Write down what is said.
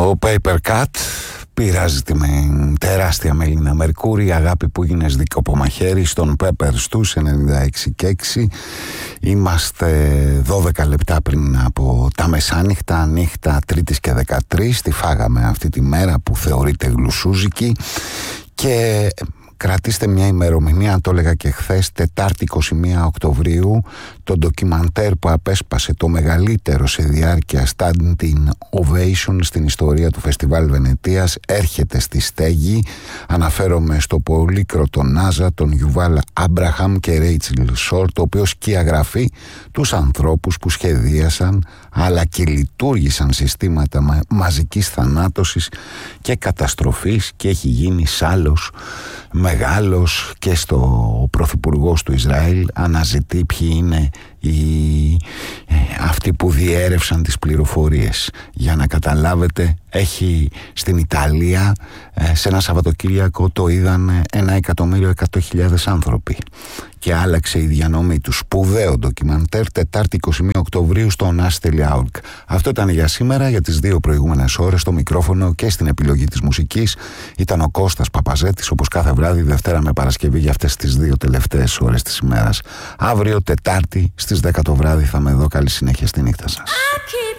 Το Paper Cut πειράζει τη τεράστια Μελίνα Μερκούρη, η αγάπη που έγινε δίκοπο μαχαίρι στον Pepper στους 96,6. Είμαστε 12 λεπτά πριν από τα μεσάνυχτα, νύχτα Τρίτης και 13. Τη φάγαμε αυτή τη μέρα που θεωρείται γλουσούζικη και κρατήστε μια ημερομηνία, το έλεγα και χθες, Τετάρτη 21 Οκτωβρίου, το ντοκιμαντέρ που απέσπασε το μεγαλύτερο σε διάρκεια standing ovation στην ιστορία του Φεστιβάλ Βενετίας έρχεται στη στέγη. Αναφέρομαι στο πολύκρο τον Νάζα, τον Γιουβάλ Άμπραχαμ και Ρέιτσελ Σόρτ, ο οποίος σκιαγραφεί τους ανθρώπους που σχεδίασαν αλλά και λειτουργήσαν συστήματα μαζικής θανάτωσης και καταστροφής και έχει γίνει σάλος μεγάλος και στο πρωθυπουργός του Ισραήλ αναζητεί ποιοι είναι αυτοί που διέρευσαν τις πληροφορίες. Για να καταλάβετε, έχει στην Ιταλία σε ένα Σαββατοκύριακο το είδαν 1.100.000 άνθρωποι και άλλαξε η διανομή του. Σπουδαίο ντοκιμαντέρ, Τετάρτη 21 Οκτωβρίου στο nas.org. Αυτό ήταν για σήμερα. Για τις δύο προηγούμενες ώρες στο μικρόφωνο και στην επιλογή της μουσικής ήταν ο Κώστας Παπαζέτης, όπως κάθε βράδυ, Δευτέρα με Παρασκευή, για αυτές τις δύο τελευταίες ώρες της ημέρας. Αύριο Τετάρτη στις 10 το βράδυ θα είμαι εδώ. Καλή συνέχεια στη νύχτα σας.